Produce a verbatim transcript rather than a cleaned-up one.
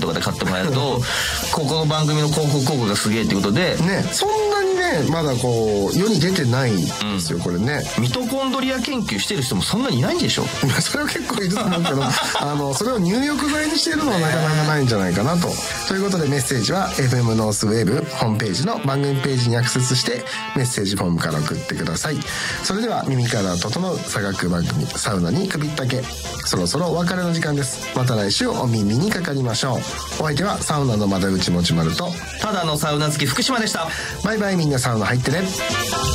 とかで買ってもらえるとここの番組の広告広告がすげえってことでね、そんなにねまだこう世に出てないんですよ、うん、これね。 ミトコンドリア研究してる人もそんなにいないんでしょ。 それは結構いると思うけどあのそれを入浴剤にしているのはなかなかないんじゃないかなと。ということでメッセージは エフエム ノースウェーブホームページの番組ページにアクセスしてメッセージフォームから送ってください。それでは耳から整う差学番組サウナに首ったけ、そろそろお別れの時間です。また来週お耳にかかりましょう。お相手はサウナの窓口もちまるとただのサウナ好き福島でした。 バイバイ。みんなサウナ入ってね。